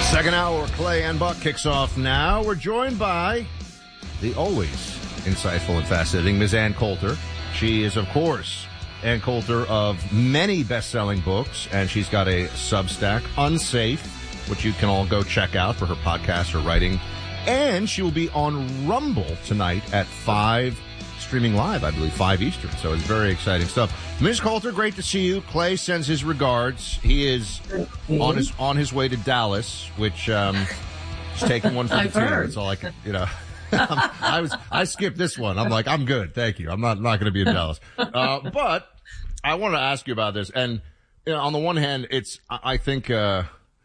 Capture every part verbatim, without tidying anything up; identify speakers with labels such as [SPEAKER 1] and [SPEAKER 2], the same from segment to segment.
[SPEAKER 1] Second hour, Clay and Buck kicks off now. We're joined by the always insightful and fascinating Miz Ann Coulter. She is, of course, Ann Coulter of many best-selling books, and she's got a Substack, Unsafe, which you can all go check out for her podcast, her writing. And she will be on Rumble tonight at five, streaming live, I believe, five Eastern. So it's very exciting stuff. Miz Coulter, great to see you. Clay sends his regards. He is on his on his way to Dallas, which um, is taking one for the
[SPEAKER 2] I've
[SPEAKER 1] team.
[SPEAKER 2] heard.
[SPEAKER 1] That's all I can, you know. I was I skipped this one. I'm like, I'm good, thank you. I'm not not going to be in Dallas. Uh, but I want to ask you about this. And you know, on the one hand, it's I I think uh,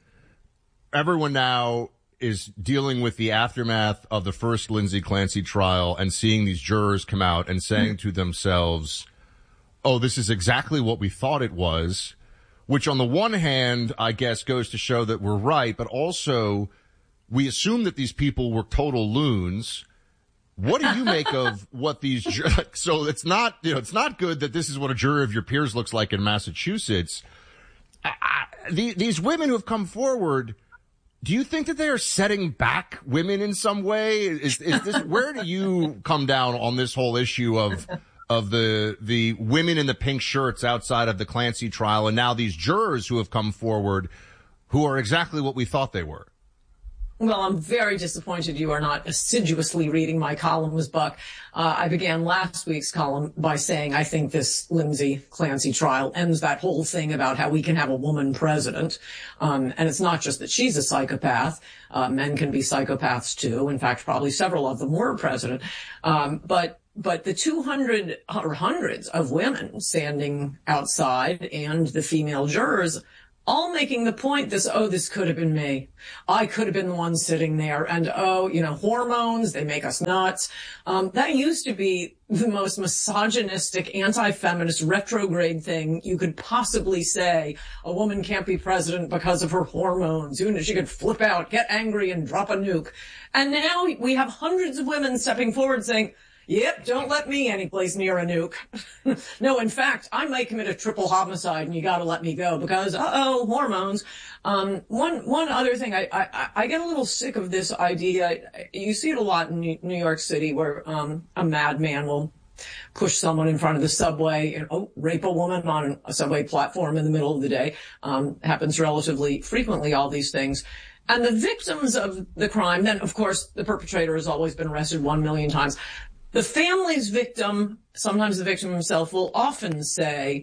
[SPEAKER 1] everyone now is dealing with the aftermath of the first Lindsay Clancy trial and seeing these jurors come out and saying to themselves, oh, this is exactly what we thought it was, which on the one hand, I guess, goes to show that we're right, but also we assume that these people were total loons. What do you make of what these, ju- so it's not, you know, it's not good that this is what a jury of your peers looks like in Massachusetts. I, I, the, these women who have come forward, do you think that they are setting back women in some way? Is, is this, where do you come down on this whole issue of, of the, the women in the pink shirts outside of the Clancy trial and now these jurors who have come forward who are exactly what we thought they were?
[SPEAKER 2] Well, I'm very disappointed you are not assiduously reading my columns, Buck. Uh, I began last week's column by saying I think this Lindsay Clancy trial ends that whole thing about how we can have a woman president. Um, and it's not just that she's a psychopath. Uh, men can be psychopaths too. In fact, probably several of them were president. Um, but But the two hundred or hundreds of women standing outside and the female jurors all making the point this, oh, this could have been me. I could have been the one sitting there. And, oh, you know, hormones, they make us nuts. Um, that used to be the most misogynistic, anti-feminist, retrograde thing you could possibly say. A woman can't be president because of her hormones. You know, she could flip out, get angry, and drop a nuke. And now we have hundreds of women stepping forward saying, yep, don't let me anyplace near a nuke. No, in fact, I might commit a triple homicide and you gotta let me go because, uh-oh, hormones. Um, one, one other thing, I, I, I get a little sick of this idea. You see it a lot in New York City where, um, a madman will push someone in front of the subway and, oh, rape a woman on a subway platform in the middle of the day. Um, happens relatively frequently, all these things. And the victims of the crime, then, of course, the perpetrator has always been arrested one million times. The family's victim, sometimes the victim himself, will often say,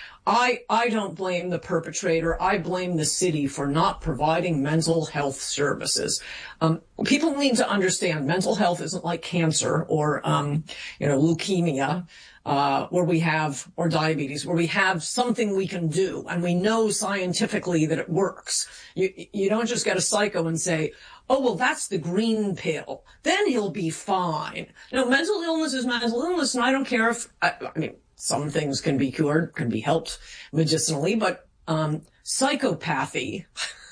[SPEAKER 2] I, I don't blame the perpetrator. I blame the city for not providing mental health services. Um, people need to understand mental health isn't like cancer or, um, you know, leukemia, uh, where we have, or diabetes, where we have something we can do and we know scientifically that it works. You, you don't just get a psycho and say, oh, well, that's the green pill. Then he'll be fine. No, mental illness is mental illness, and I don't care if, I, I mean, some things can be cured, can be helped medicinally, but um psychopathy,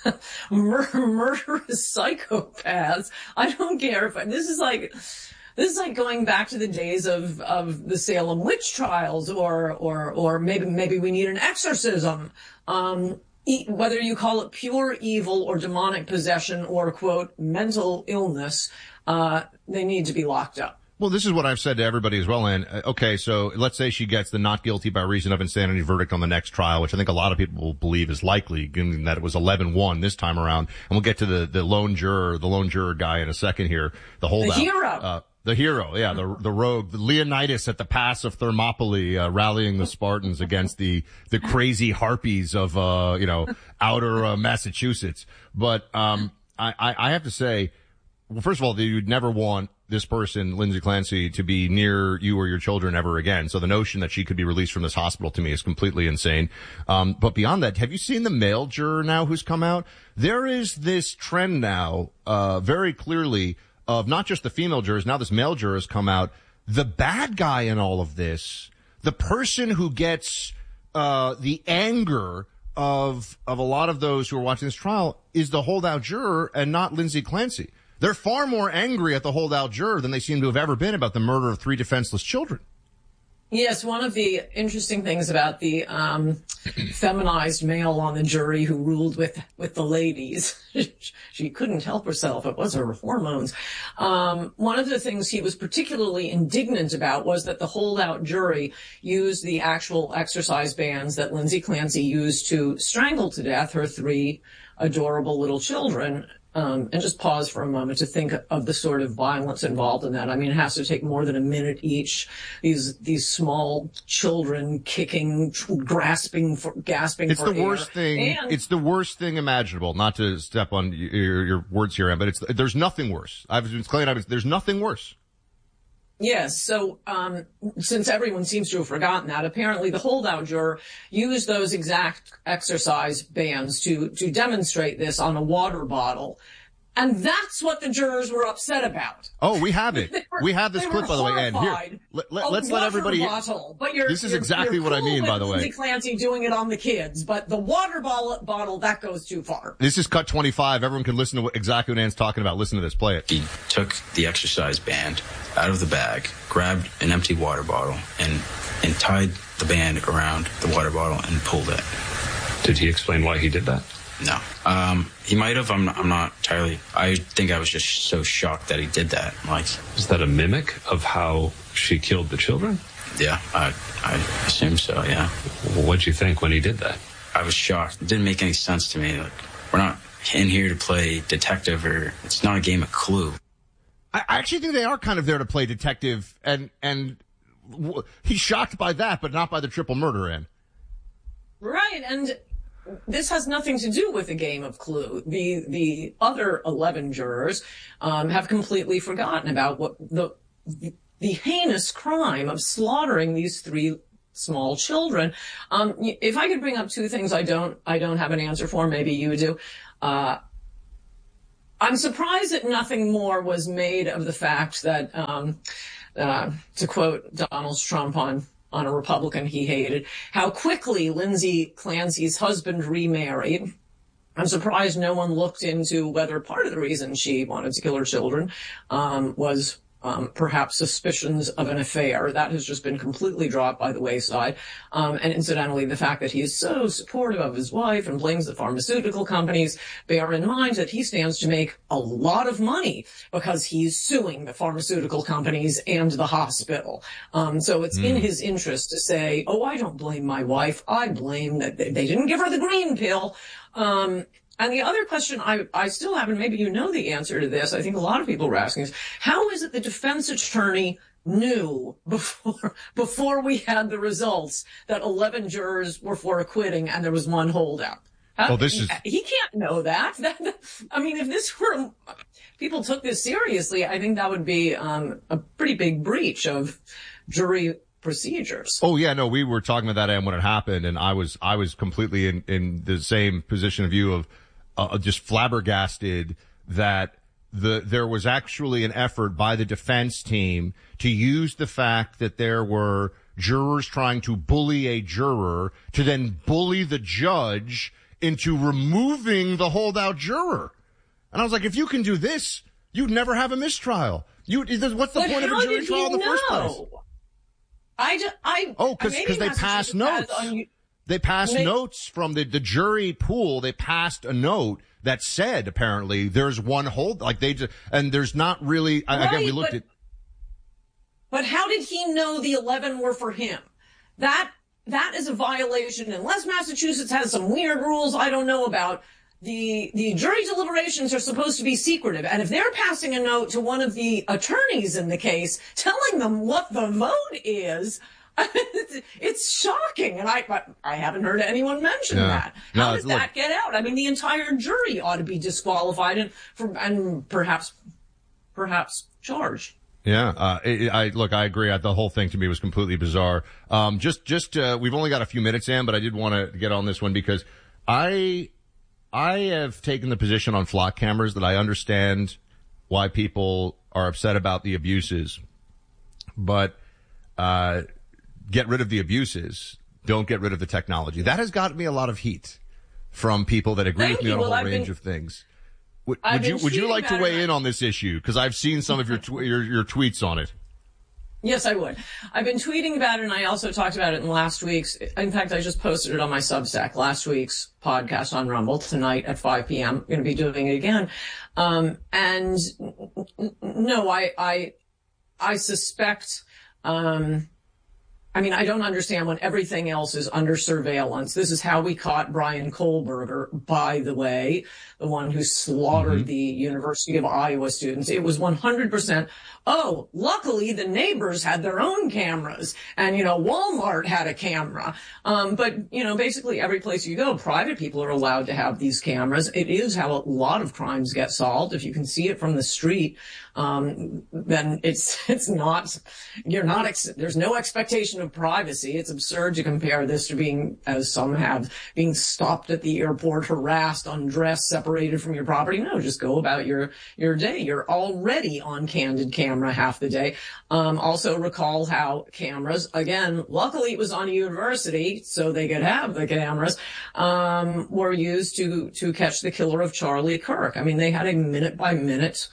[SPEAKER 2] mur- murderous psychopaths, I don't care if, this is like, this is like going back to the days of, of the Salem witch trials, or, or, or maybe, maybe we need an exorcism. Um, E- whether you call it pure evil or demonic possession or, quote, mental illness, uh, they need to be locked up.
[SPEAKER 1] Well, this is what I've said to everybody as well, Ann. Uh, okay, so let's say she gets the not guilty by reason of insanity verdict on the next trial, which I think a lot of people will believe is likely, given that it was eleven one this time around. And we'll get to the, the lone juror, the lone juror guy in a second here, the holdout.
[SPEAKER 2] The hero.
[SPEAKER 1] Uh, The hero, yeah, the the rogue, the Leonidas at the pass of Thermopylae, uh, rallying the Spartans against the the crazy harpies of uh you know outer uh, Massachusetts. But um, I, I I have to say, well, first of all, you'd never want this person, Lindsay Clancy, to be near you or your children ever again. So the notion that she could be released from this hospital to me is completely insane. Um, but beyond that, have you seen the male juror now who's come out? There is this trend now, uh, very clearly, of not just the female jurors, now this male juror has come out. The bad guy in all of this, the person who gets uh the anger of of a lot of those who are watching this trial is the holdout juror and not Lindsay Clancy. They're far more angry at the holdout juror than they seem to have ever been about the murder of three defenseless children.
[SPEAKER 2] Yes, one of the interesting things about the um, feminized male on the jury who ruled with, with the ladies, she couldn't help herself. It was her hormones. Um, one of the things he was particularly indignant about was that the holdout jury used the actual exercise bands that Lindsay Clancy used to strangle to death her three adorable little children. Um, and just pause for a moment to think of the sort of violence involved in that. I mean, it has to take more than a minute each. These these small children kicking, grasping, for, gasping
[SPEAKER 1] it's
[SPEAKER 2] for air.
[SPEAKER 1] It's the worst thing. And, it's the worst thing imaginable. Not to step on your, your words here, Ann, but it's there's nothing worse. I've been claiming there's nothing worse.
[SPEAKER 2] Yes. So, um, since everyone seems to have forgotten that, apparently the holdout juror used those exact exercise bands to, to demonstrate this on a water bottle. And that's what the jurors were upset about.
[SPEAKER 1] Oh, we have it.
[SPEAKER 2] were,
[SPEAKER 1] we have this clip, by the way, Ann. Here, let, let, let's let everybody.
[SPEAKER 2] Bottle, but you're,
[SPEAKER 1] this is
[SPEAKER 2] you're,
[SPEAKER 1] exactly
[SPEAKER 2] you're
[SPEAKER 1] what
[SPEAKER 2] cool
[SPEAKER 1] I mean,
[SPEAKER 2] with
[SPEAKER 1] by the way.
[SPEAKER 2] Lindsay Clancy doing it on the kids, but the water bottle, bottle that goes too far.
[SPEAKER 1] This is cut twenty-five. Everyone can listen to what, exactly what Ann's talking about. Listen to this. Play it.
[SPEAKER 3] He took the exercise band out of the bag, grabbed an empty water bottle, and and tied the band around the water bottle and pulled it.
[SPEAKER 4] Did he explain why he did that?
[SPEAKER 3] No. Um, he might have. I'm not, I'm not entirely. I think I was just so shocked that he did that. Like,
[SPEAKER 4] is that a mimic of how she killed the children?
[SPEAKER 3] Yeah, I, I assume so, yeah.
[SPEAKER 4] What'd you think when he did that?
[SPEAKER 3] I was shocked. It didn't make any sense to me. Like, we're not in here to play detective, or it's not a game of Clue.
[SPEAKER 1] I actually think they are kind of there to play detective, and, and he's shocked by that, but not by the triple murder, Ann.
[SPEAKER 2] Right, and this has nothing to do with a game of Clue. The the other eleven jurors um, have completely forgotten about what the the heinous crime of slaughtering these three small children. Um, if I could bring up two things, I don't I don't have an answer for. Maybe you do. Uh, I'm surprised that nothing more was made of the fact that, um, uh, to quote Donald Trump on. on a Republican he hated, how quickly Lindsay Clancy's husband remarried. I'm surprised no one looked into whether part of the reason she wanted to kill her children um, was um, perhaps suspicions of an affair. That has just been completely dropped by the wayside. Um, and incidentally, the fact that he is so supportive of his wife and blames the pharmaceutical companies, bear in mind that he stands to make a lot of money because he's suing the pharmaceutical companies and the hospital. Um, so it's mm. in his interest to say, oh, I don't blame my wife. I blame that they didn't give her the green pill. Um, And the other question I, I still haven't, maybe you know the answer to this, I think a lot of people were asking is, how is it the defense attorney knew before, before we had the results that eleven jurors were for acquitting and there was one holdout? How,
[SPEAKER 1] well, this is...
[SPEAKER 2] He, he can't know that. that. I mean, if this were, people took this seriously, I think that would be um, a pretty big breach of jury procedures.
[SPEAKER 1] Oh yeah, no, we were talking about that, and when it happened, and I was I was completely in in the same position of you of uh, just flabbergasted that the there was actually an effort by the defense team to use the fact that there were jurors trying to bully a juror to then bully the judge into removing the holdout juror. And I was like, if you can do this, you'd never have a mistrial. You what's the
[SPEAKER 2] but
[SPEAKER 1] point of a jury trial in the
[SPEAKER 2] know?
[SPEAKER 1] first place?
[SPEAKER 2] I, just, I
[SPEAKER 1] oh, because because they passed notes. On, they passed they, notes from the, the jury pool. They passed a note that said apparently there's one hold, like they just, and there's not really. Right, again, we looked
[SPEAKER 2] but,
[SPEAKER 1] at.
[SPEAKER 2] But how did he know the eleven were for him? That that is a violation. Unless Massachusetts has some weird rules I don't know about. The, the jury deliberations are supposed to be secretive. And if they're passing a note to one of the attorneys in the case, telling them what the vote is, it's shocking. And I, I haven't heard anyone mention yeah. that. How no, did that look, get out? I mean, the entire jury ought to be disqualified and, for, and perhaps, perhaps charged.
[SPEAKER 1] Yeah, uh, I, I look, I agree. The whole thing to me was completely bizarre. Um, just, just, uh, we've only got a few minutes, Ann, but I did want to get on this one because I, I have taken the position on flock cameras that I understand why people are upset about the abuses, but, uh, get rid of the abuses. Don't get rid of the technology. That has gotten me a lot of heat from people that agree
[SPEAKER 2] Thank
[SPEAKER 1] with me
[SPEAKER 2] you.
[SPEAKER 1] on a
[SPEAKER 2] well,
[SPEAKER 1] whole
[SPEAKER 2] I've
[SPEAKER 1] range
[SPEAKER 2] been,
[SPEAKER 1] of things. Would, would you, would you like to weigh in on this issue? Cause I've seen some of your, tw- your, your tweets on it.
[SPEAKER 2] Yes, I would. I've been tweeting about it, and I also talked about it in last week's. In fact, I just posted it on my Substack, last week's podcast on Rumble tonight at five p.m. I'm going to be doing it again. Um, and no, I, I, I suspect, um, I mean, I don't understand when everything else is under surveillance. This is how we caught Brian Kohlberger, by the way, the one who slaughtered mm-hmm. the University of Iowa students. It was one hundred percent. Oh, luckily the neighbors had their own cameras, and, you know, Walmart had a camera. Um, but, you know, basically every place you go, private people are allowed to have these cameras. It is how a lot of crimes get solved. If you can see it from the street, um, then it's, it's not, you're not, ex- there's no expectation of privacy. It's absurd to compare this to being, as some have, being stopped at the airport, harassed, undressed, separated from your property. No, just go about your, your day. You're already on candid camera half the day. Um, also recall how cameras, again, luckily it was on a university, so they could have the cameras, um, were used to, to catch the killer of Charlie Kirk. I mean, they had a minute by minute,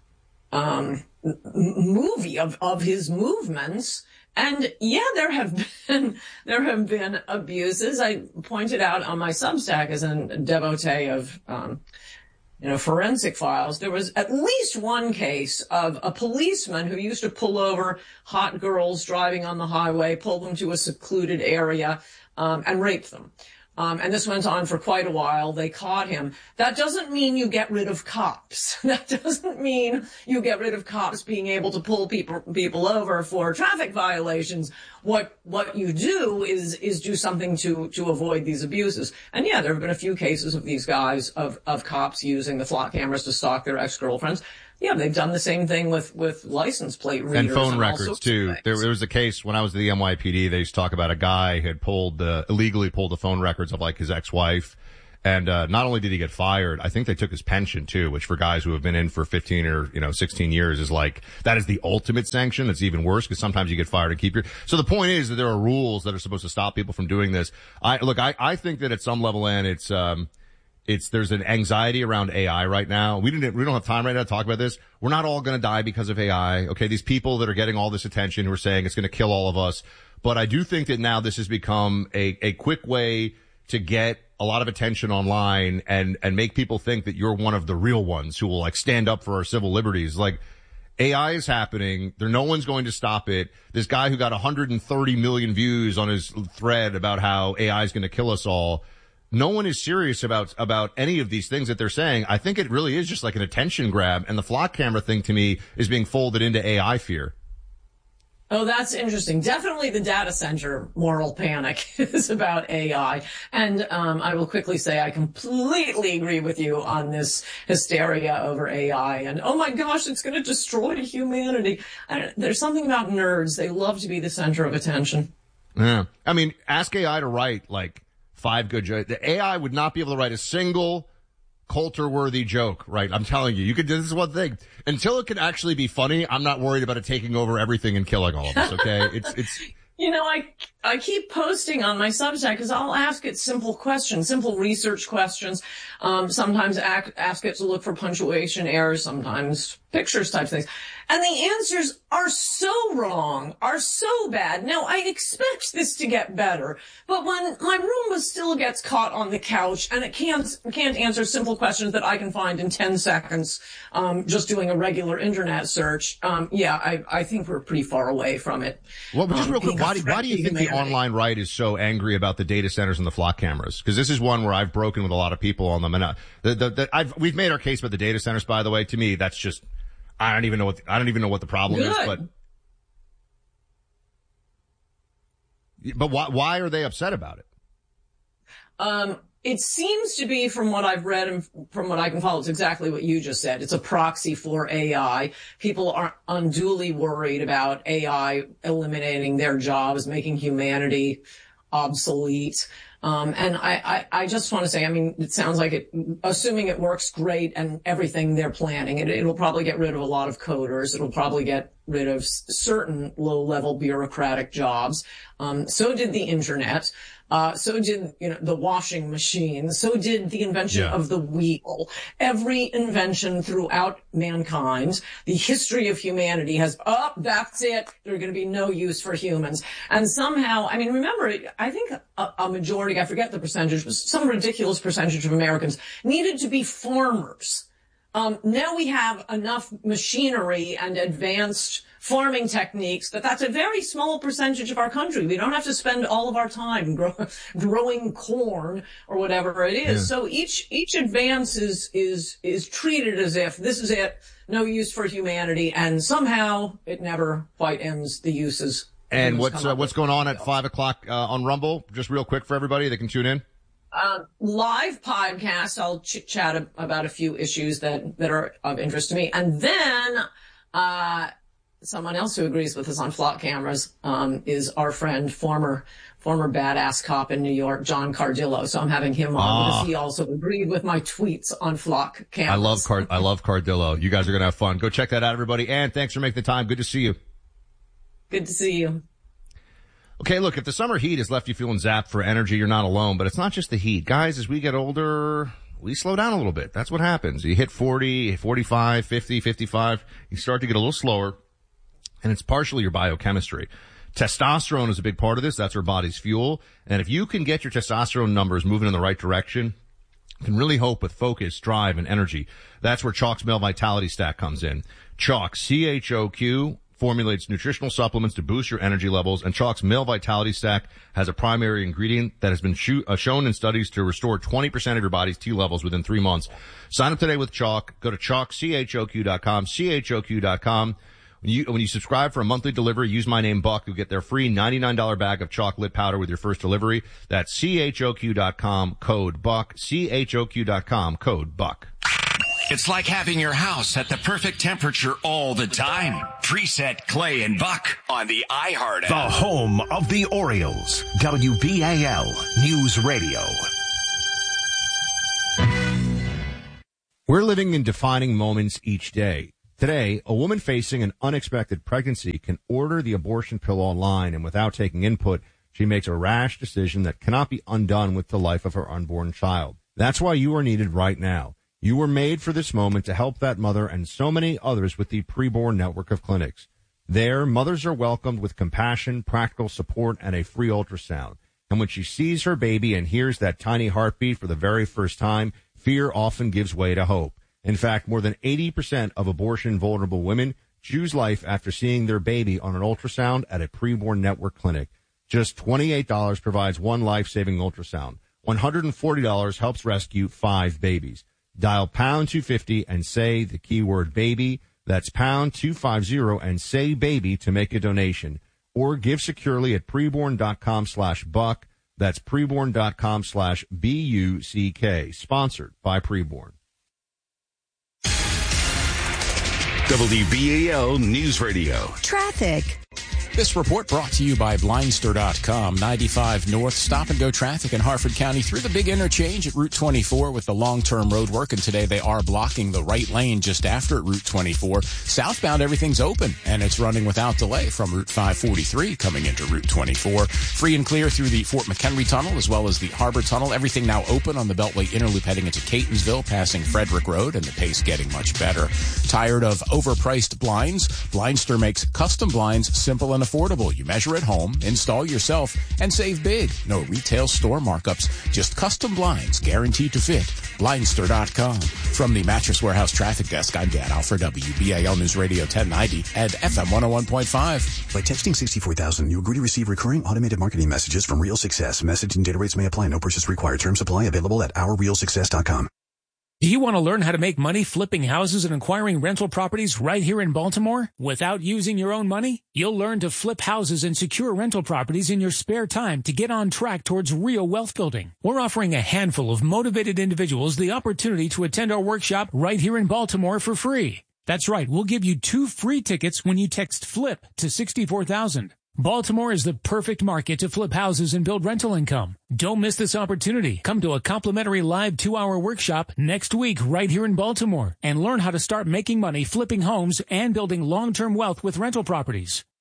[SPEAKER 2] um, movie of, of his movements. And yeah, there have been, there have been abuses. I pointed out on my Substack as a devotee of, um, you know, forensic files, there was at least one case of a policeman who used to pull over hot girls driving on the highway, pull them to a secluded area, um, and rape them. Um, and this went on for quite a while. They caught him. That doesn't mean you get rid of cops. That doesn't mean you get rid of cops being able to pull people, people over for traffic violations. What, what you do is, is do something to, to avoid these abuses. And yeah, there have been a few cases of these guys, of, of cops using the flock cameras to stalk their ex-girlfriends. Yeah, they've done the same thing with, with license plate readers.
[SPEAKER 1] And phone and records, too. There, there was a case when I was at the N Y P D, they used to talk about a guy who had pulled, uh, illegally pulled the phone records of, like, his ex-wife. And, uh, not only did he get fired, I think they took his pension, too, which for guys who have been in for fifteen or, you know, sixteen years is like, that is the ultimate sanction. It's even worse because sometimes you get fired and keep your, so the point is that there are rules that are supposed to stop people from doing this. I, look, I, I think that at some level, and it's, um, It's, there's an anxiety around A I right now. We didn't, we don't have time right now to talk about this. We're not all going to die because of A I. Okay. These people that are getting all this attention who are saying it's going to kill all of us. But I do think that now this has become a, a quick way to get a lot of attention online and, and make people think that you're one of the real ones who will like stand up for our civil liberties. Like, A I is happening. There, no one's going to stop it. This guy who got one hundred thirty million views on his thread about how A I is going to kill us all. No one is serious about, about any of these things that they're saying. I think it really is just like an attention grab. And the flock camera thing to me is being folded into A I fear.
[SPEAKER 2] Oh, that's interesting. Definitely the data center moral panic is about A I. And um I will quickly say I completely agree with you on this hysteria over A I. And, oh my gosh, it's going to destroy humanity. I don't, there's something about nerds. They love to be the center of attention.
[SPEAKER 1] Yeah. I mean, ask A I to write, like, five good jokes. The A I would not be able to write a single Coulter-worthy joke, right? I'm telling you, you could do this is one thing. Until it can actually be funny, I'm not worried about it taking over everything and killing all of us, okay? It's, it's,
[SPEAKER 2] You know, I, I keep posting on my Substack because I'll ask it simple questions, simple research questions. Um, sometimes ask, ask it to look for punctuation errors, sometimes pictures type things. And the answers are so wrong, are so bad. Now, I expect this to get better, but when my Roomba still gets caught on the couch and it can't, can't answer simple questions that I can find in ten seconds, um, just doing a regular internet search, um, yeah, I, I think we're pretty far away from it.
[SPEAKER 1] Well, but just
[SPEAKER 2] um,
[SPEAKER 1] real quick, why do, why do you think the online right is so angry about the data centers and the flock cameras? Because this is one where I've broken with a lot of people on them. And uh, the, the, the, I've, we've made our case about the data centers, by the way. To me, that's just, I don't even know what, I don't even know what the problem
[SPEAKER 2] Good.
[SPEAKER 1] is, but, but why, why are they upset about it?
[SPEAKER 2] Um, it seems to be, from what I've read and from what I can follow, it's exactly what you just said. It's a proxy for A I. People are unduly worried about A I eliminating their jobs, making humanity obsolete. Um, and I, I, I just want to say, I mean, it sounds like it, assuming it works great and everything they're planning, it, it'll probably get rid of a lot of coders. It'll probably get rid of certain low-level bureaucratic jobs. Um, so did the internet. Uh, so did, you know, the washing machine. So did the invention
[SPEAKER 1] Yeah.
[SPEAKER 2] of the wheel. Every invention throughout mankind, the history of humanity has, oh, that's it. They're going to be no use for humans. And somehow, I mean, remember, I think a, a majority, I forget the percentage, but some ridiculous percentage of Americans needed to be farmers. Um, now we have enough machinery and advanced farming techniques that that's a very small percentage of our country. We don't have to spend all of our time grow, growing corn or whatever it is. Yeah. So each, each advance is, is, is treated as if this is it, no use for humanity. And somehow it never quite ends the uses.
[SPEAKER 1] And what's, uh, what's going on at five o'clock, uh, on Rumble? Just real quick for everybody that can tune in.
[SPEAKER 2] Uh, live podcast. I'll chit chat about a few issues that, that are of interest to me. And then, uh, someone else who agrees with us on flock cameras, um, is our friend, former, former badass cop in New York, John Cardillo. So I'm having him on ah. because he also agreed with my tweets on flock cameras.
[SPEAKER 1] I love Card, I love Cardillo. You guys are going to have fun. Go check that out, everybody. And thanks for making the time. Good to see you.
[SPEAKER 2] Good to see you.
[SPEAKER 1] Okay, look, if the summer heat has left you feeling zapped for energy, you're not alone, but it's not just the heat. Guys, as we get older, we slow down a little bit. That's what happens. You hit forty, forty-five, fifty, fifty-five, you start to get a little slower, and it's partially your biochemistry. Testosterone is a big part of this. That's our body's fuel. And if you can get your testosterone numbers moving in the right direction, you can really hope with focus, drive, and energy. That's where Choq's Male Vitality Stack comes in. Choq, C H O Q, formulates nutritional supplements to boost your energy levels, and Choq's Male Vitality Stack has a primary ingredient that has been sho- uh, shown in studies to restore twenty percent of your body's T levels within three months. Sign up today with Choq. Go to Choq, C H O Q dot com, C H O Q dot com. When you, when you subscribe for a monthly delivery, use my name Buck. You'll get their free ninety-nine dollars bag of Choq Lip Powder with your first delivery. That's C H O Q dot com, code Buck, C H O Q dot com, code Buck.
[SPEAKER 5] It's like having your house at the perfect temperature all the time. Preset Clay and Buck on the iHeart app.
[SPEAKER 6] The home of the Orioles. W B A L News Radio.
[SPEAKER 1] We're living in defining moments each day. Today, a woman facing an unexpected pregnancy can order the abortion pill online, and without taking input, she makes a rash decision that cannot be undone with the life of her unborn child. That's why you are needed right now. You were made for this moment to help that mother and so many others with the Preborn network of clinics. There, mothers are welcomed with compassion, practical support, and a free ultrasound. And when she sees her baby and hears that tiny heartbeat for the very first time, fear often gives way to hope. In fact, more than eighty percent of abortion-vulnerable women choose life after seeing their baby on an ultrasound at a Preborn network clinic. Just twenty-eight dollars provides one life-saving ultrasound. one hundred forty dollars helps rescue five babies. Dial pound two fifty and say the keyword baby. That's pound two fifty and say baby to make a donation. Or give securely at preborn.com slash buck. That's preborn.com slash B U C K. Sponsored by Preborn.
[SPEAKER 6] W B A L News Radio.
[SPEAKER 7] Traffic.
[SPEAKER 8] This report brought to you by Blindster dot com. ninety-five North stop-and-go traffic in Harford County through the big interchange at Route twenty-four with the long-term road work, and today they are blocking the right lane just after Route twenty-four. Southbound, everything's open, and it's running without delay from Route five forty-three coming into Route twenty-four. Free and clear through the Fort McHenry Tunnel as well as the Harbor Tunnel. Everything now open on the Beltway Interloop heading into Catonsville, passing Frederick Road, and the pace getting much better. Tired of overpriced blinds? Blindster makes custom blinds simple and affordable. You measure at home, install yourself, and save big. No retail store markups, just custom blinds guaranteed to fit. Blindster dot com. From the Mattress Warehouse Traffic Desk, I'm Dan Alford, W B A L News Radio ten ninety and F M one oh one point five.
[SPEAKER 9] By texting sixty-four thousand, you agree to receive recurring automated marketing messages from Real Success. Message and data rates may apply. No purchase required. Terms apply. Available at our real success dot com.
[SPEAKER 10] Do you want to learn how to make money flipping houses and acquiring rental properties right here in Baltimore without using your own money? You'll learn to flip houses and secure rental properties in your spare time to get on track towards real wealth building. We're offering a handful of motivated individuals the opportunity to attend our workshop right here in Baltimore for free. That's right. We'll give you two free tickets when you text FLIP to sixty-four thousand. Baltimore is the perfect market to flip houses and build rental income. Don't miss this opportunity. Come to a complimentary live two-hour workshop next week right here in Baltimore and learn how to start making money flipping homes and building long-term wealth with rental properties.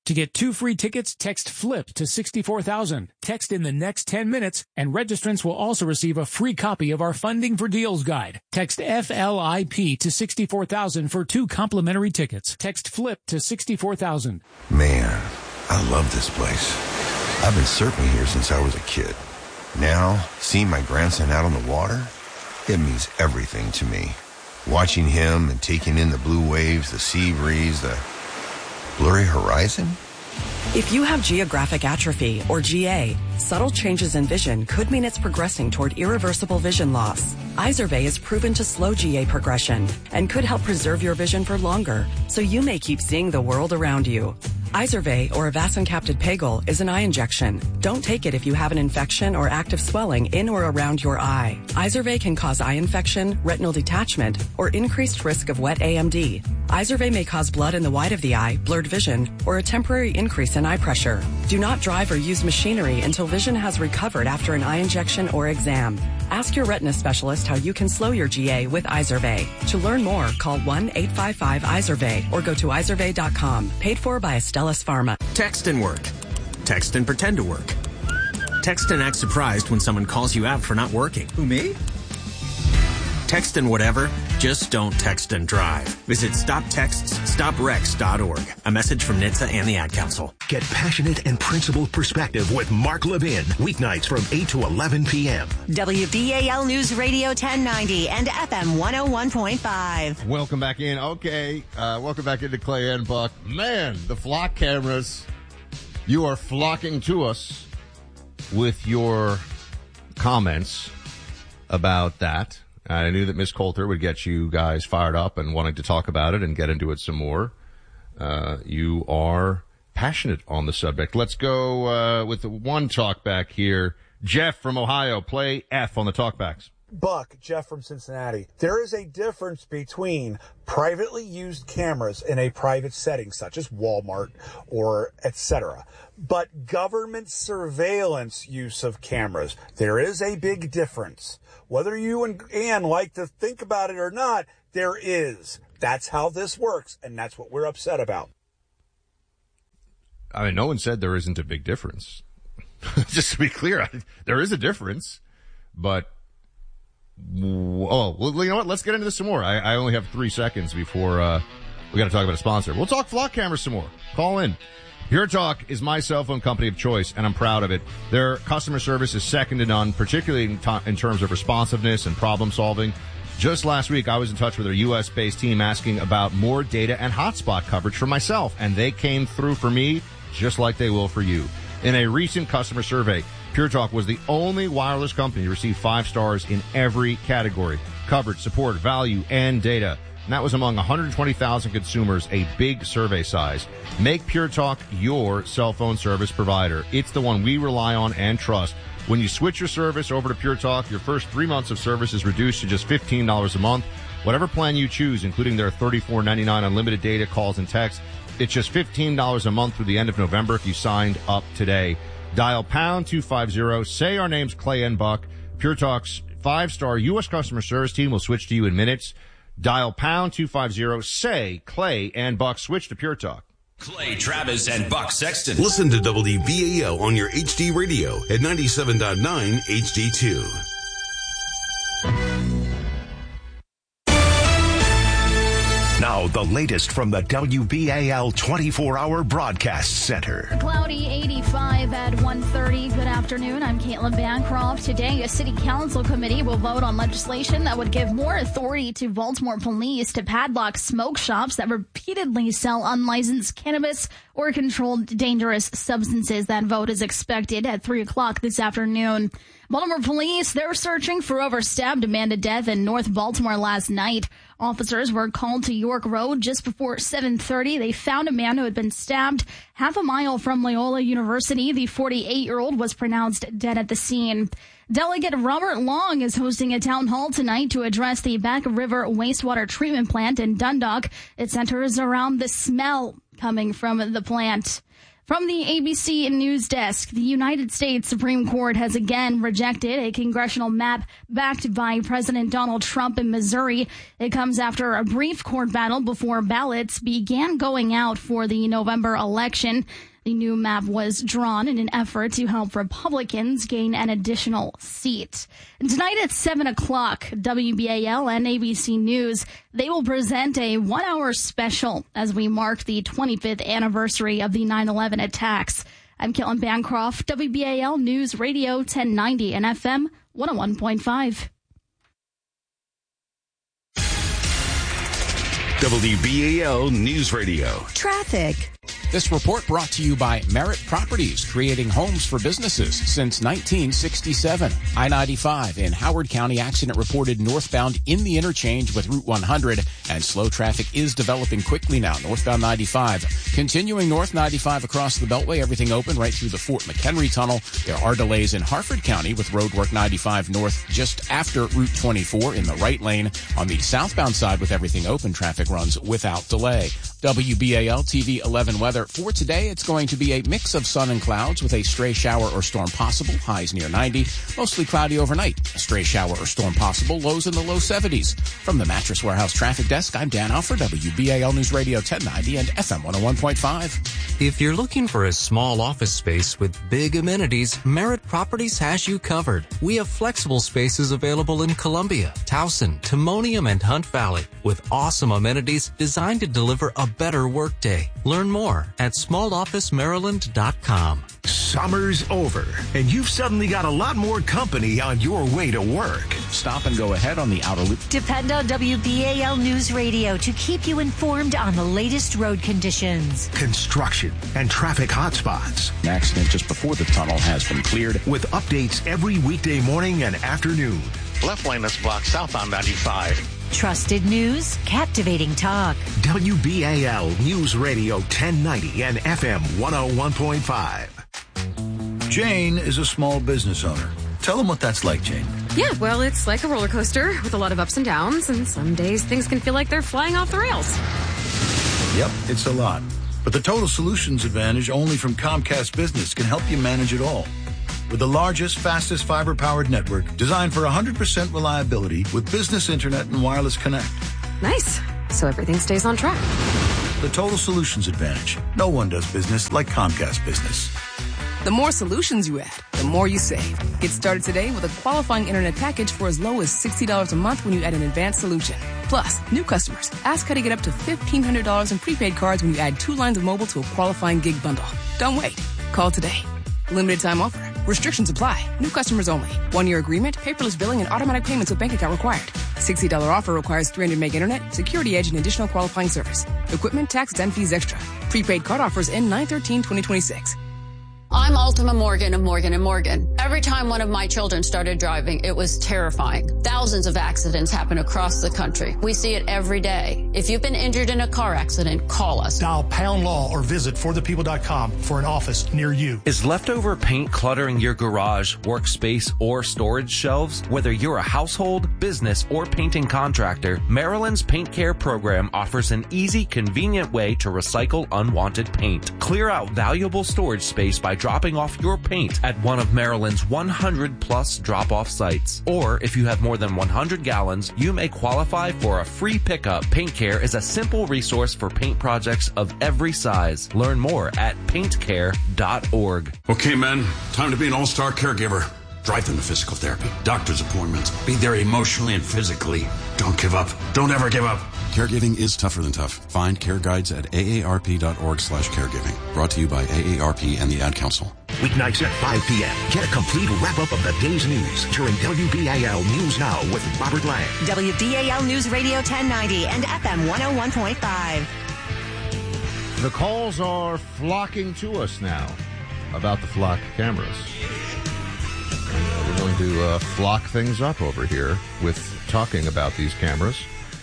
[SPEAKER 10] To get two free tickets, text FLIP to sixty-four thousand. Text in the next ten minutes, and registrants will also receive a free copy of our Funding for Deals guide. Text F L I P to sixty-four thousand for two complimentary tickets. Text FLIP to sixty-four thousand.
[SPEAKER 7] Man, I love this place. I've been surfing here since I was a kid. Now, seeing my grandson out on the water, it means everything to me. Watching him and taking in the blue waves, the sea breeze, the blurry horizon?
[SPEAKER 11] If you have geographic atrophy, or G A, subtle changes in vision could mean it's progressing toward irreversible vision loss. Izervay is proven to slow G A progression and could help preserve your vision for longer, so you may keep seeing the world around you. Izervay, or avacincaptad pegol, is an eye injection. Don't take it if you have an infection or active swelling in or around your eye. Izervay can cause eye infection, retinal detachment, or increased risk of wet A M D. Izervay may cause blood in the white of the eye, blurred vision, or a temporary increase in eye pressure. Do not drive or use machinery until vision has recovered after an eye injection or exam. Ask your retina specialist how you can slow your G A with Izervay. To learn more, call one eight five five Izervay or go to izervay dot com. Paid for by Astellas Pharma.
[SPEAKER 12] Text and work. Text and pretend to work. Text and act surprised when someone calls you out for not working.
[SPEAKER 13] Who, me?
[SPEAKER 12] Text and whatever, just don't text and drive. Visit stop texts stop wrecks dot org. A message from N H T S A and the Ad Council.
[SPEAKER 6] Get passionate and principled perspective with Mark Levin. Weeknights from eight to eleven p.m.
[SPEAKER 14] W B A L News Radio ten ninety and F M one oh one point five.
[SPEAKER 1] Welcome back in. Okay, uh, welcome back into Clay and Buck. Man, the flock cameras, you are flocking to us with your comments about that. I knew that Miss Coulter would get you guys fired up and wanting to talk about it and get into it some more. Uh, you are passionate on the subject. Let's go uh, with the one talkback here. Jeff from Ohio, play F on the talkbacks.
[SPEAKER 15] Buck, Jeff from Cincinnati. There is a difference between privately used cameras in a private setting, such as Walmart or et cetera, but government surveillance use of cameras. There is a big difference. Whether you and Ann like to think about it or not, there is. That's how this works, and that's what we're upset about.
[SPEAKER 1] I mean, no one said there isn't a big difference. Just to be clear, there is a difference, but oh, well, you know what? Let's get into this some more. I, I only have three seconds before uh, we got to talk about a sponsor. We'll talk flock cameras some more. Call in. Pure Talk is my cell phone company of choice, and I'm proud of it. Their customer service is second to none, particularly in, t- in terms of responsiveness and problem solving. Just last week, I was in touch with their U S-based team asking about more data and hotspot coverage for myself, and they came through for me just like they will for you. In a recent customer survey, Pure Talk was the only wireless company to receive five stars in every category: coverage, support, value, and data. And that was among one hundred twenty thousand consumers, a big survey size. Make Pure Talk your cell phone service provider. It's the one we rely on and trust. When you switch your service over to Pure Talk, your first three months of service is reduced to just fifteen dollars a month. Whatever plan you choose, including their thirty-four ninety-nine unlimited data, calls, and texts, it's just fifteen dollars a month through the end of November if you signed up today. Dial pound two fifty, say our name's Clay and Buck. Pure Talk's five-star U S customer service team will switch to you in minutes. Dial pound two fifty, say Clay and Buck, switch to Pure Talk.
[SPEAKER 5] Clay Travis and Buck Sexton.
[SPEAKER 16] Listen to W B A L on your H D radio at ninety-seven point nine H D two.
[SPEAKER 6] Now, the latest from the W B A L twenty-four hour broadcast center.
[SPEAKER 17] Cloudy eighty-five at one thirty. Good afternoon. I'm Caitlin Bancroft. Today, a city council committee will vote on legislation that would give more authority to Baltimore police to padlock smoke shops that repeatedly sell unlicensed cannabis or controlled dangerous substances. That vote is expected at three o'clock this afternoon. Baltimore police, they're searching for whoever stabbed a man to death in North Baltimore last night. Officers were called to York Road just before seven thirty. They found a man who had been stabbed half a mile from Loyola University. The forty-eight-year-old was pronounced dead at the scene. Delegate Robert Long is hosting a town hall tonight to address the Back River wastewater treatment plant in Dundalk. It centers around the smell coming from the plant. From the A B C News Desk, the United States Supreme Court has again rejected a congressional map backed by President Donald Trump in Missouri. It comes after a brief court battle before ballots began going out for the November election. The new map was drawn in an effort to help Republicans gain an additional seat. And tonight at seven o'clock, W B A L and A B C News, they will present a one-hour special as we mark the twenty-fifth anniversary of the nine eleven attacks. I'm Caitlin Bancroft, W B A L News Radio ten ninety and F M one oh one point five.
[SPEAKER 6] W B A L News Radio.
[SPEAKER 14] Traffic.
[SPEAKER 8] This report brought to you by Merritt Properties, creating homes for businesses since nineteen sixty-seven. I ninety-five in Howard County accident reported northbound in the interchange with Route one hundred, and slow traffic is developing quickly now, northbound ninety-five. Continuing north ninety-five across the Beltway, everything open right through the Fort McHenry Tunnel. There are delays in Harford County with roadwork ninety-five north just after Route twenty-four in the right lane. On the southbound side with everything open, traffic runs without delay. W B A L T V eleven weather. For today, it's going to be a mix of sun and clouds with a stray shower or storm possible, highs near ninety. Mostly cloudy overnight. A stray shower or storm possible, lows in the low seventies. From the Mattress Warehouse Traffic Desk, I'm Dan Alford, W B A L News Radio ten ninety and F M one oh one point five.
[SPEAKER 13] If you're looking for a small office space with big amenities, Merritt Properties has you covered. We have flexible spaces available in Columbia, Towson, Timonium, and Hunt Valley with awesome amenities designed to deliver a better workday. Learn more at small office maryland dot com.
[SPEAKER 6] Summer's over, and you've suddenly got a lot more company on your way to work.
[SPEAKER 8] Stop and go ahead on the outer loop.
[SPEAKER 14] Depend on W B A L News Radio to keep you informed on the latest road conditions,
[SPEAKER 6] construction, and traffic hotspots.
[SPEAKER 8] An accident just before the tunnel has been cleared.
[SPEAKER 6] With updates every weekday morning and afternoon.
[SPEAKER 18] Left lane is blocked southbound ninety-five.
[SPEAKER 14] Trusted news, captivating talk.
[SPEAKER 6] W B A L News Radio ten ninety and F M one oh one point five.
[SPEAKER 19] Jane is a small business owner. Tell them what that's like, Jane.
[SPEAKER 20] Yeah, well, it's like a roller coaster with a lot of ups and downs, and some days things can feel like they're flying off the rails.
[SPEAKER 19] Yep, it's a lot. But the Total Solutions Advantage only from Comcast Business can help you manage it all. With the largest, fastest fiber-powered network designed for one hundred percent reliability with business internet and wireless connect.
[SPEAKER 20] Nice. So everything stays on track.
[SPEAKER 19] The Total Solutions Advantage. No one does business like Comcast Business.
[SPEAKER 21] The more solutions you add, the more you save. Get started today with a qualifying internet package for as low as sixty dollars a month when you add an advanced solution. Plus, new customers, ask how to get up to fifteen hundred dollars in prepaid cards when you add two lines of mobile to a qualifying gig bundle. Don't wait. Call today. Limited time offer. Restrictions apply. New customers only. One-year agreement, paperless billing, and automatic payments with bank account required. sixty dollars offer requires three hundred meg internet, security edge, and additional qualifying service. Equipment, tax, and fees extra. Prepaid card offers end nine thirteen twenty twenty-six.
[SPEAKER 22] I'm Ultima Morgan of Morgan and Morgan. Every time one of my children started driving, it was terrifying. Thousands of accidents happen across the country. We see it every day. If you've been injured in a car accident, call us.
[SPEAKER 23] Dial pound law or visit for the people dot com for an office near you.
[SPEAKER 24] Is leftover paint cluttering your garage, workspace, or storage shelves? Whether you're a household, business, or painting contractor, Maryland's Paint Care program offers an easy, convenient way to recycle unwanted paint. Clear out valuable storage space by dropping off your paint at one of Maryland's one hundred plus drop-off sites. Or if you have more than one hundred gallons, you may qualify for a free pickup. Paint Care is a simple resource for paint projects of every size. Learn more at paint care dot org.
[SPEAKER 25] Okay, men, time to be an all-star caregiver. Drive them to physical therapy, doctor's appointments, be there emotionally and physically. Don't give up. Don't ever give up.
[SPEAKER 26] Caregiving is tougher than tough. Find care guides at A A R P dot org slash caregiving. Brought to you by A A R P and the Ad Council.
[SPEAKER 6] Weeknights at five p.m. Get a complete wrap-up of the day's news during W B A L News Now with Robert Lang.
[SPEAKER 14] W B A L News Radio ten ninety and F M one oh one point five.
[SPEAKER 1] The calls are flocking to us now about the flock cameras. And we're going to uh, flock things up over here with talking about these cameras.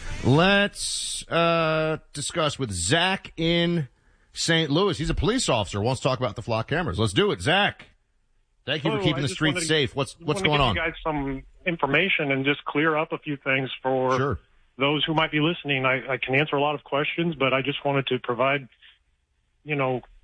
[SPEAKER 1] Let's uh, discuss with Zach in Saint Louis. He's a police officer, wants to talk about the flock cameras. Let's do it, Zach. Thank you
[SPEAKER 27] oh,
[SPEAKER 1] for keeping
[SPEAKER 27] I
[SPEAKER 1] the streets
[SPEAKER 27] to,
[SPEAKER 1] safe. What's what's
[SPEAKER 27] going
[SPEAKER 1] on?
[SPEAKER 27] I give you guys some information and just clear up a few things for
[SPEAKER 1] sure.
[SPEAKER 27] those who might be listening. I, I can answer a lot of questions, but I just wanted to provide, you know,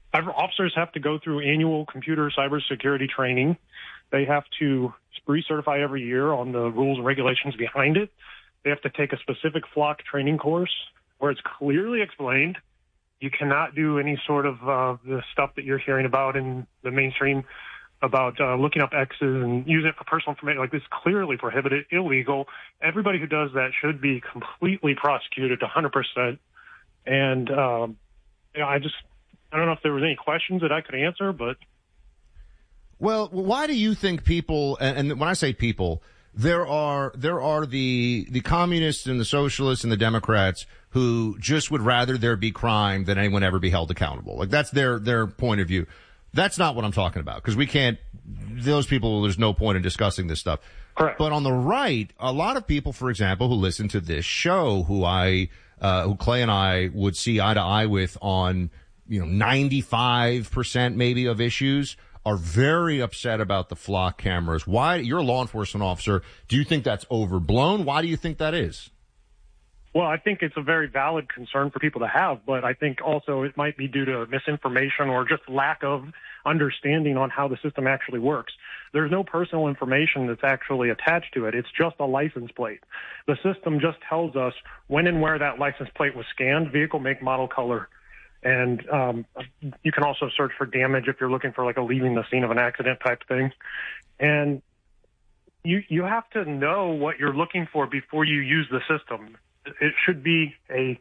[SPEAKER 27] officers have to go through annual computer cybersecurity training. They have to recertify every year on the rules and regulations behind it. They have to take a specific flock training course where it's clearly explained. You cannot do any sort of uh, the stuff that you're hearing about in the mainstream about uh, looking up X's and using it for personal information. Like, this is clearly prohibited, illegal. Everybody who does that should be completely prosecuted one hundred percent. And um, you know, I just, I don't know if there was any questions that I could answer, but.
[SPEAKER 1] Well, why do you think people, and, and when I say people, there are, there are the, the communists and the socialists and the Democrats who just would rather there be crime than anyone ever be held accountable. Like, that's their, their point of view. That's not what I'm talking about, because we can't, those people, there's no point in discussing this stuff.
[SPEAKER 27] Correct.
[SPEAKER 1] But on the right, a lot of people, for example, who listen to this show, who I, uh, who Clay and I would see eye to eye with on, you know, ninety-five percent maybe of issues, are very upset about the flock cameras. Why? You're a law enforcement officer. Do you think that's overblown? Why do you think that is?
[SPEAKER 27] Well, I think it's a very valid concern for people to have, but I think also it might be due to misinformation or just lack of understanding on how the system actually works. There's no personal information that's actually attached to it. It's just a license plate. The system just tells us when and where that license plate was scanned, vehicle, make, model, color. And um, you can also search for damage if you're looking for like a leaving the scene of an accident type thing. And you you have to know what you're looking for before you use the system. It should be a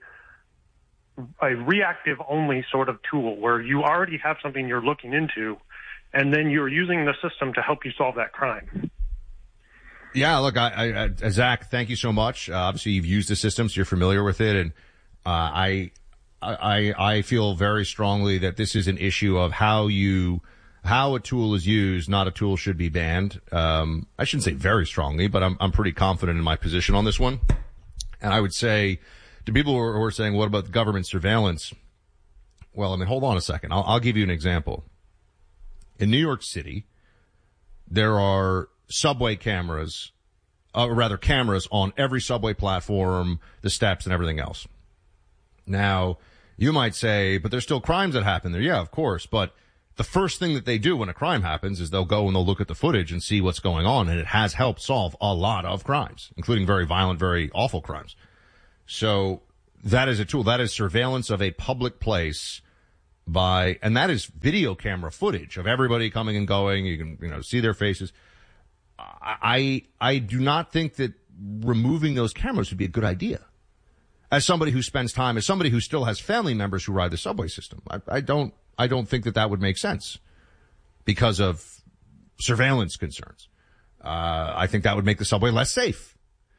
[SPEAKER 27] a reactive only sort of tool where you already have something you're looking into, and then you're using the system to help you solve that crime.
[SPEAKER 1] Yeah, look, I, I, Zach, thank you so much. Uh, obviously, you've used the system, so you're familiar with it, and uh, I, I, I feel very strongly that this is an issue of how you, how a tool is used. Not a tool should be banned. Um, I shouldn't say very strongly, but I'm, I'm pretty confident in my position on this one. And I would say to people who are, who are saying, what about the government surveillance? Well, I mean, hold on a second. I'll, I'll give you an example. In New York City, there are subway cameras, uh, or rather cameras on every subway platform, the steps and everything else. Now, you might say, but there's still crimes that happen there. Yeah, of course. But the first thing that they do when a crime happens is they'll go and they'll look at the footage and see what's going on. And it has helped solve a lot of crimes, including very violent, very awful crimes. So that is a tool. That is surveillance of a public place by, and that is video camera footage of everybody coming and going. You can, you know, see their faces. I, I do not think that removing those cameras would be a good idea. As somebody who spends time, as somebody who still has family members who ride the subway system, I, I don't, I don't think that that would make sense because of surveillance concerns. Uh, I think that would make the subway less safe.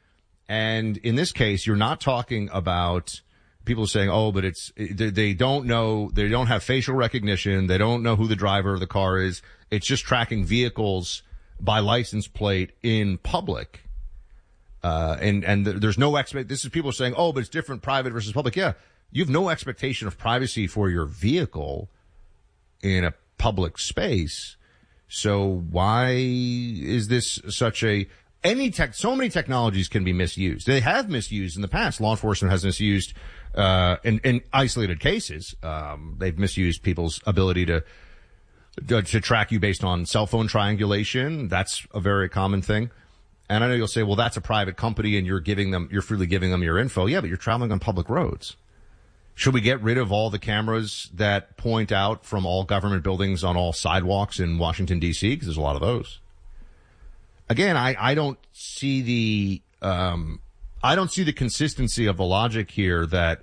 [SPEAKER 1] And in this case, you're not talking about people saying, oh, but it's, they don't know, they don't have facial recognition. They don't know who the driver of the car is. It's just tracking vehicles by license plate in public. Uh, and, and there's no expect, this is people saying, oh, but it's different private versus public. Yeah. You have no expectation of privacy for your vehicle in a public space. So why is this such a, any tech, so many technologies can be misused. They have misused in the past. Law enforcement has misused, uh, in, in isolated cases. Um, they've misused people's ability to, to, to track you based on cell phone triangulation. That's a very common thing. And I know you'll say, well, that's a private company and you're giving them, you're freely giving them your info. Yeah, but you're traveling on public roads. Should we get rid of all the cameras that point out from all government buildings on all sidewalks in Washington, D C? Because there's a lot of those. Again, I, I don't see the, um, I don't see the consistency of the logic here that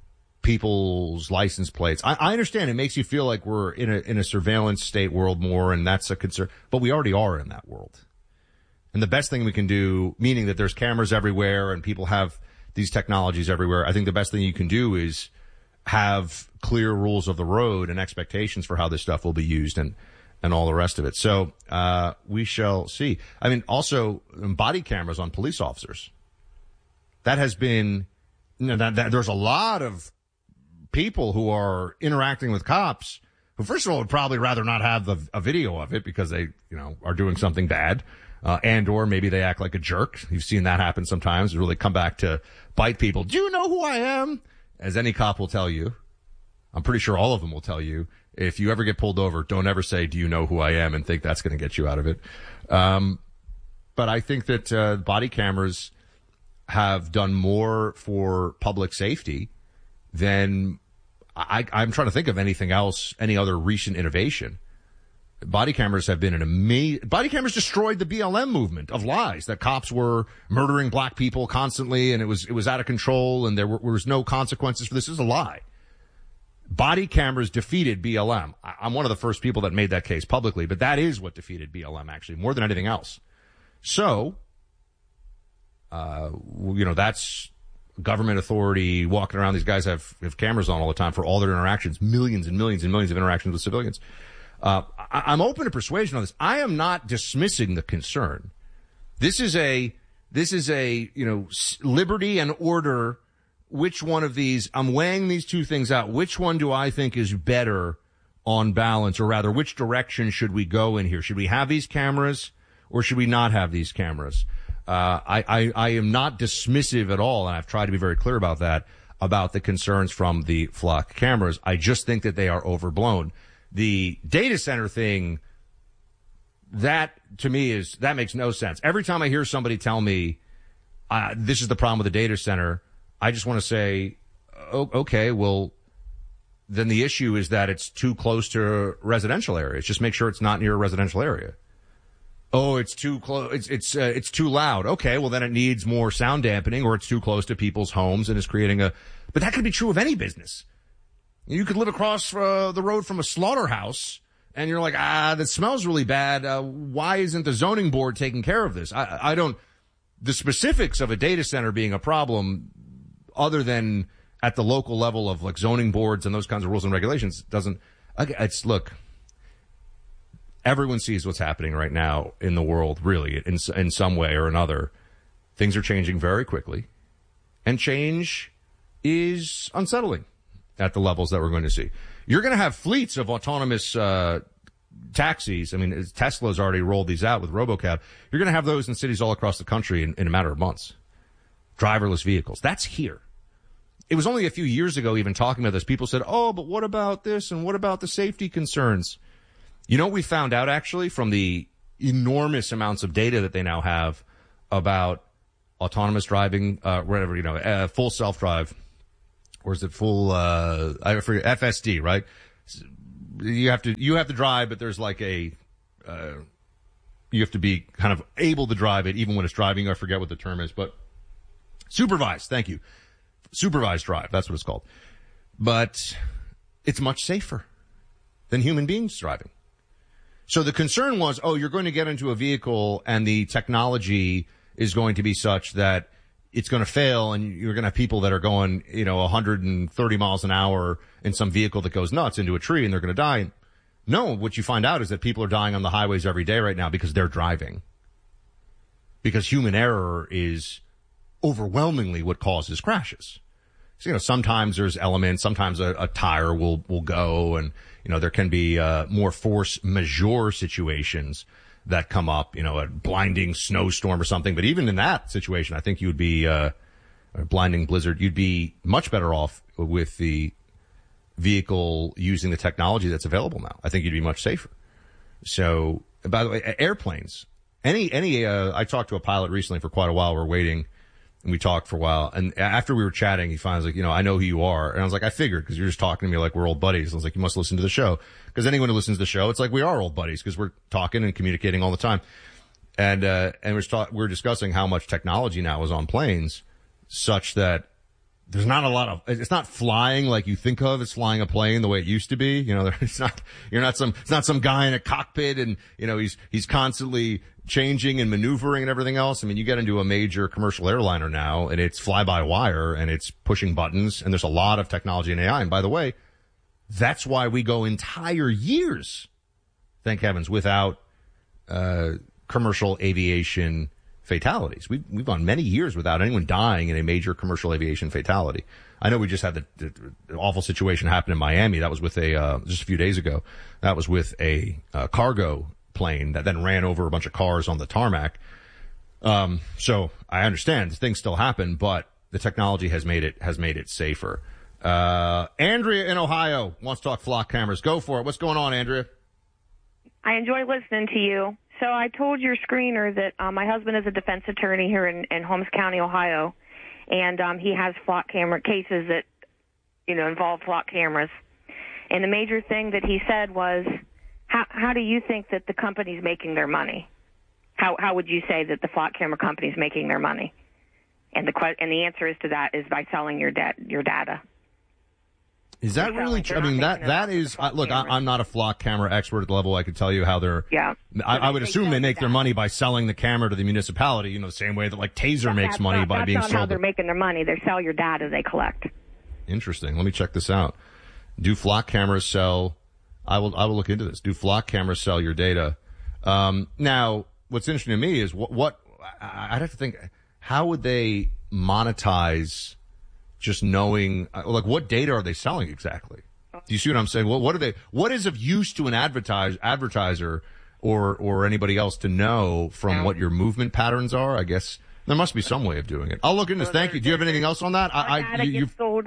[SPEAKER 1] people's license plates. I, I understand it makes you feel like we're in a, in a surveillance state world more, and that's a concern, but we already are in that world. And the best thing we can do, meaning that there's cameras everywhere and people have these technologies everywhere, I think the best thing you can do is have clear rules of the road and expectations for how this stuff will be used and, and all the rest of it. So, uh, we shall see. I mean, also body cameras on police officers. That has been, you know, that, that there's a lot of people who are interacting with cops who, first of all, would probably rather not have the, a video of it because they, you know, are doing something bad. Uh, and or maybe they act like a jerk. You've seen that happen sometimes. They really come back to bite people. Do you know who I am? As any cop will tell you, I'm pretty sure all of them will tell you, If you ever get pulled over, don't ever say, do you know who I am, and think that's going to get you out of it. Um, but I think that uh, body cameras have done more for public safety than I, I'm trying to think of anything else, any other recent innovation. Body cameras have been an amazing, body cameras destroyed the B L M movement of lies that cops were murdering black people constantly and it was, it was out of control and there were, there was no consequences for this. This is a lie. Body cameras defeated B L M. I'm one of the first people that made that case publicly, but that is what defeated B L M actually, more than anything else. So, uh, you know, that's government authority walking around. These guys have, have cameras on all the time for all their interactions, millions and millions and millions of interactions with civilians. Uh, I, I'm open to persuasion on this. I am not dismissing the concern. This is a, this is a, you know, liberty and order. Which one of these, I'm weighing these two things out. Which one do I think is better on balance, or rather, which direction should we go in here? Should we have these cameras or should we not have these cameras? Uh, I, I, I am not dismissive at all, and I've tried to be very clear about that, about the concerns from the flock cameras. I just think that they are overblown. The data center thing, that to me is, that makes no sense. Every time I hear somebody tell me, uh, this is the problem with the data center, I just want to say, oh, okay, well, then the issue is that it's too close to residential areas. Just make sure it's not near a residential area. Oh, it's too close. It's it's uh, it's too loud. Okay, well then it needs more sound dampening, or it's too close to people's homes and is creating a. But that could be true of any business. You could live across uh, the road from a slaughterhouse, and you're like, ah, that smells really bad. Uh, why isn't the zoning board taking care of this? I, I don't. The specifics of a data center being a problem, other than at the local level of like zoning boards and those kinds of rules and regulations, doesn't. It's look. Everyone sees what's happening right now in the world, really, in in some way or another. Things are changing very quickly, and change is unsettling at the levels that we're going to see. You're going to have fleets of autonomous uh taxis. I mean, Tesla's already rolled these out with RoboCab. You're going to have those in cities all across the country in, in a matter of months. Driverless vehicles. That's here. It was only a few years ago, even talking about this, people said, oh, but what about this and what about the safety concerns? You know what we found out, actually, from the enormous amounts of data that they now have about autonomous driving, uh, whatever, you know, uh, full self-drive, or is it full, uh, I forget, F S D, right? You have to, you have to drive, but there's like a, uh, you have to be kind of able to drive it even when it's driving. I forget what the term is, but supervised. Thank you. Supervised drive. That's what it's called. But it's much safer than human beings driving. So the concern was, oh, you're going to get into a vehicle and the technology is going to be such that it's going to fail and you're going to have people that are going, you know, one hundred thirty miles an hour in some vehicle that goes nuts into a tree and they're going to die. No, what you find out is that people are dying on the highways every day right now because they're driving. Because human error is overwhelmingly what causes crashes. So, you know, sometimes there's elements, sometimes a, a tire will, will go and, you know, there can be, uh, more force majeure situations that come up, you know, a blinding snowstorm or something. But even in that situation, I think you would be, uh, a blinding blizzard, you'd be much better off with the vehicle using the technology that's available now. I think you'd be much safer. So, by the way, airplanes, any, any, uh, I talked to a pilot recently for quite a while. We're waiting. And we talked for a while. And after we were chatting, he finally was like, you know, I know who you are. And I was like, I figured, because you're just talking to me like we're old buddies. I was like, you must listen to the show. Because anyone who listens to the show, it's like we are old buddies because we're talking and communicating all the time. And, uh, and we're, ta- we're discussing how much technology now is on planes such that there's not a lot of, it's not flying like you think of as flying a plane the way it used to be. You know, it's not, you're not some, it's not some guy in a cockpit and, you know, he's, he's constantly changing and maneuvering and everything else. I mean, you get into a major commercial airliner now and it's fly by wire and it's pushing buttons and there's a lot of technology and A I. And by the way, that's why we go entire years, thank heavens, without, uh, commercial aviation fatalities. We've, we've gone many years without anyone dying in a major commercial aviation fatality. I know we just had the, the, the awful situation happen in Miami. That was with a, uh, just a few days ago. That was with a, uh, cargo plane that then ran over a bunch of cars on the tarmac. Um, so I understand things still happen, but the technology has made it, has made it safer. Uh, Andrea in Ohio wants to talk flock cameras. Go for it. What's going on, Andrea?
[SPEAKER 2] I enjoy listening to you. So I told your screener that um, my husband is a defense attorney here in, in Holmes County, Ohio, and um, he has flock camera cases that, you know, involve flock cameras. And the major thing that he said was, how, how do you think that the company's making their money? How, how would you say that the flock camera company's making their money? And the que- and the answer is to that is by selling your da- your data.
[SPEAKER 1] Is that really true? I mean, that, that is, uh, look, I, I'm not a flock camera expert at the level I could tell you how they're,
[SPEAKER 2] yeah.
[SPEAKER 1] I, I would assume they make their money by selling the camera to the municipality, you know, the same way that like Taser
[SPEAKER 2] That-
[SPEAKER 1] makes
[SPEAKER 2] that's
[SPEAKER 1] money
[SPEAKER 2] not,
[SPEAKER 1] by
[SPEAKER 2] that's
[SPEAKER 1] being
[SPEAKER 2] not
[SPEAKER 1] sold.
[SPEAKER 2] how they're making their money. They sell your data they collect.
[SPEAKER 1] Interesting. Let me check this out. Do flock cameras sell, I will, I will look into this. Do flock cameras sell your data? Um, now, what's interesting to me is what, what, I, I'd have to think, how would they monetize just knowing, like, what data are they selling exactly? Do you see what I'm saying? Well, what are they? What is of use to an advertise, advertiser or or anybody else to know from
[SPEAKER 2] Yeah.
[SPEAKER 1] what your movement patterns are? I guess there must be some way of doing it. I'll look into this. Thank you. Do you have anything else on that?
[SPEAKER 2] Our
[SPEAKER 1] I, I
[SPEAKER 2] data
[SPEAKER 1] you,
[SPEAKER 2] gets sold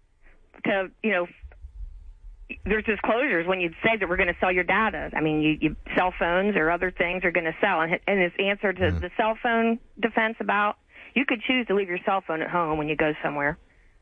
[SPEAKER 2] to, you know, there's disclosures when you say that we're going to sell your data. I mean, you, you cell phones or other things are going to sell. And, and his answer to
[SPEAKER 1] Mm-hmm.
[SPEAKER 2] the cell phone defense about, you could choose to leave your cell phone at home when you go somewhere.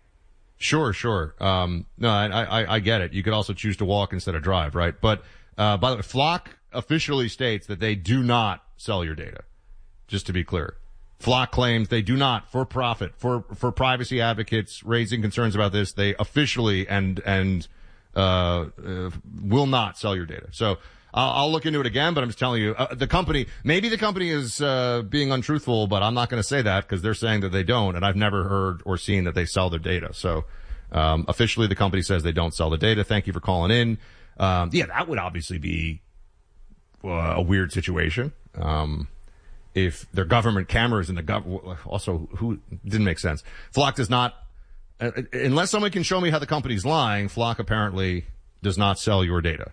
[SPEAKER 1] Sure, sure. Um, no, I, I, I get it. You could also choose to walk instead of drive, right? But, uh, by the way, Flock officially states that they do not sell your data. Just to be clear. Flock claims they do not, for profit, for, for privacy advocates raising concerns about this, they officially and, and, uh, uh will not sell your data. So, I'll, I'll look into it again, but I'm just telling you, uh, the company, maybe the company is, uh, being untruthful, but I'm not going to say that because they're saying that they don't, and I've never heard or seen that they sell their data. So, um, officially the company says they don't sell the data. Thank you for calling in. Um, yeah, that would obviously be uh, a weird situation. Um, if their government cameras in the gov, also, who, didn't make sense. Flock does not, uh, unless someone can show me how the company's lying, Flock apparently does not sell your data.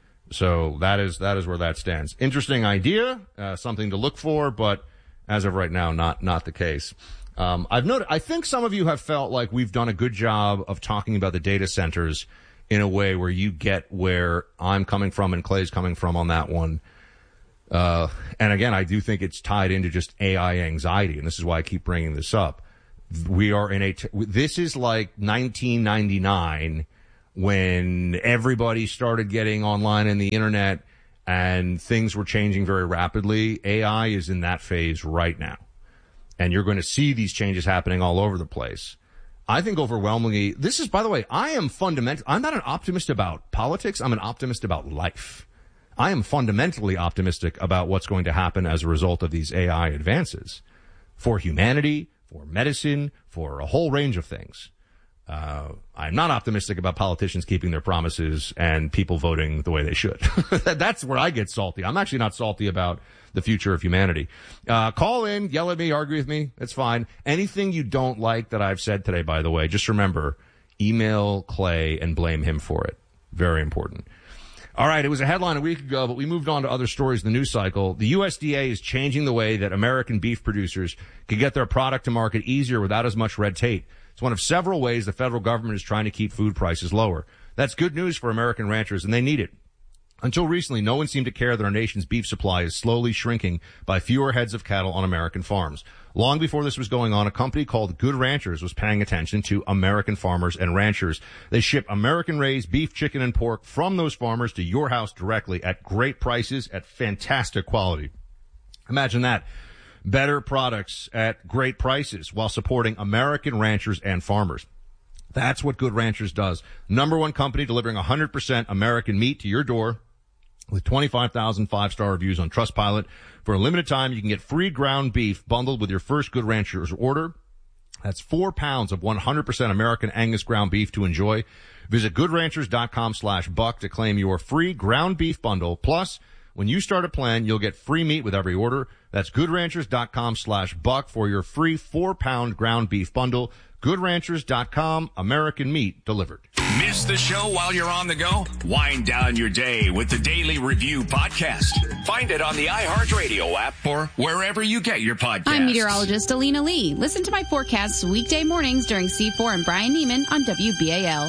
[SPEAKER 1] So that is, that is where that stands. Interesting idea, uh, something to look for, but as of right now, not, not the case. Um, I've noted, I think some of you have felt like we've done a good job of talking about the data centers in a way where you get where I'm coming from and Clay's coming from on that one. Uh, and again, I do think it's tied into just A I anxiety, and this is why I keep bringing this up. We are in a, t- this is like nineteen ninety-nine, when everybody started getting online in the internet and things were changing very rapidly. A I is in that phase right now. And you're going to see these changes happening all over the place. I think overwhelmingly, this is, by the way, I am fundamental. I'm not an optimist about politics. I'm an optimist about life. I am fundamentally optimistic about what's going to happen as a result of these A I advances for humanity, for medicine, for a whole range of things. Uh, I'm not optimistic about politicians keeping their promises and people voting the way they should. That's where I get salty. I'm actually not salty about the future of humanity. Uh, call in, yell at me, argue with me. That's fine. Anything you don't like that I've said today, by the way, just remember, email Clay and blame him for it. Very important. All right, it was a headline a week ago, but we moved on to other stories in the news cycle. The U S D A is changing the way that American beef producers can get their product to market easier without as much red tape. It's one of several ways the federal government is trying to keep food prices lower. That's good news for American ranchers, and they need it. Until recently, no one seemed to care that our nation's beef supply is slowly shrinking by fewer heads of cattle on American farms. Long before this was going on, a company called Good Ranchers was paying attention to American farmers and ranchers. They ship American-raised beef, chicken, and pork from those farmers to your house directly at great prices at fantastic quality. Imagine that. Better products at great prices while supporting American ranchers and farmers. That's what Good Ranchers does. Number one company delivering one hundred percent American meat to your door with twenty-five thousand five-star reviews on Trustpilot. For a limited time, you can get free ground beef bundled with your first Good Ranchers order. That's four pounds of one hundred percent American Angus ground beef to enjoy. Visit goodranchers.com slash buck to claim your free ground beef bundle. Plus, when you start a plan, you'll get free meat with every order. That's goodranchers.com slash buck for your free four-pound ground beef bundle. Good Ranchers dot com, American meat delivered.
[SPEAKER 5] Miss the show while you're on the go? Wind down your day with the Daily Review podcast. Find it on the iHeartRadio app or wherever you get your podcasts.
[SPEAKER 3] I'm meteorologist Alina Lee. Listen to my forecasts weekday mornings during C four and Brian Neiman on W B A L.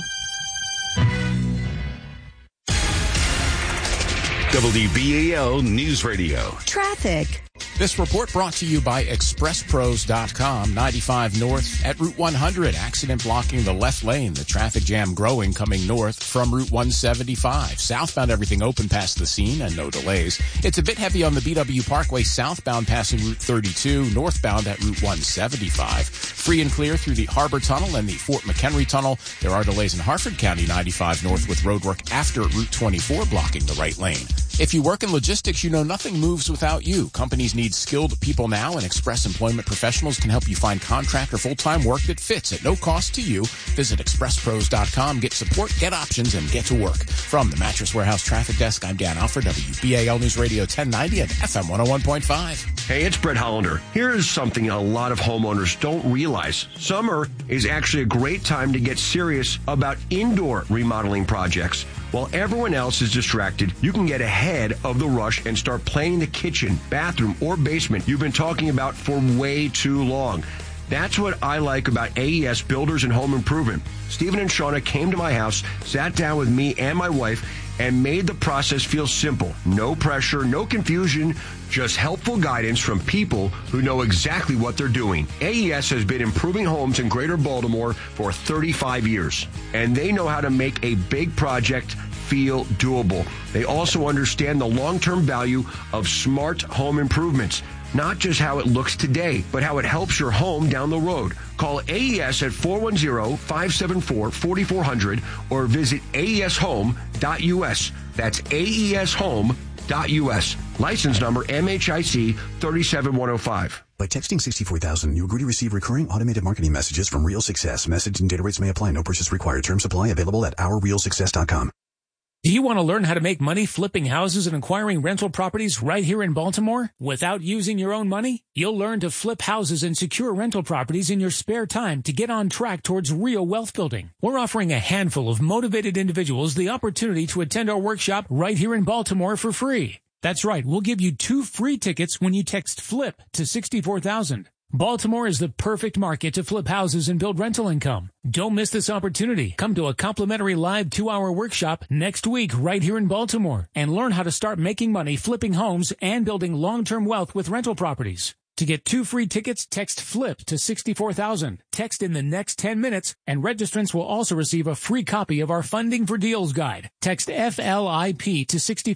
[SPEAKER 6] W B A L News Radio.
[SPEAKER 14] Traffic.
[SPEAKER 8] This report brought to you by express pros dot com. ninety-five north at Route one hundred. Accident blocking the left lane. The traffic jam growing coming north from Route one seventy-five. Southbound, everything open past the scene and no delays. It's a bit heavy on the B W Parkway southbound passing Route thirty-two. Northbound at Route one seventy-five. Free and clear through the Harbor Tunnel and the Fort McHenry Tunnel. There are delays in Harford County ninety-five north with roadwork after Route twenty-four blocking the right lane. If you work in logistics, you know nothing moves without you. Companies need skilled people now, and Express Employment Professionals can help you find contract or full-time work that fits at no cost to you. Visit express pros dot com, get support, get options, and get to work. From the Mattress Warehouse Traffic Desk, I'm Dan Alford, W B A L News Radio ten ninety and F M one oh one point five.
[SPEAKER 4] Hey, it's Brett Hollander. Here's something a lot of homeowners don't realize. Summer is actually a great time to get serious about indoor remodeling projects. While everyone else is distracted, you can get ahead of the rush and start planning the kitchen, bathroom, or basement you've been talking about for way too long. That's what I like about A E S Builders and Home Improvement. Stephen and Shauna came to my house, sat down with me and my wife, and made the process feel simple. No pressure, no confusion, just helpful guidance from people who know exactly what they're doing. A E S has been improving homes in Greater Baltimore for thirty-five years, and they know how to make a big project feel doable. They also understand the long-term value of smart home improvements. Not just how it looks today, but how it helps your home down the road. Call A E S at four one zero, five seven four, four four zero zero or visit A E S home dot U S. That's A E S home dot U S. License number M H I C three seven one zero five.
[SPEAKER 7] By texting sixty-four thousand, you agree to receive recurring automated marketing messages from Real Success. Message and data rates may apply. No purchase required. Terms apply. Available at our real success dot com.
[SPEAKER 9] Do you want to learn how to make money flipping houses and acquiring rental properties right here in Baltimore without using your own money? You'll learn to flip houses and secure rental properties in your spare time to get on track towards real wealth building. We're offering a handful of motivated individuals the opportunity to attend our workshop right here in Baltimore for free. That's right. We'll give you two free tickets when you text FLIP to sixty-four thousand. Baltimore is the perfect market to flip houses and build rental income. Don't miss this opportunity. Come to a complimentary live two-hour workshop next week right here in Baltimore and learn how to start making money flipping homes and building long-term wealth with rental properties. To get two free tickets, text FLIP to sixty-four thousand. Text in the next ten minutes, and registrants will also receive a free copy of our Funding for Deals guide. Text F L I P to sixty-four thousand.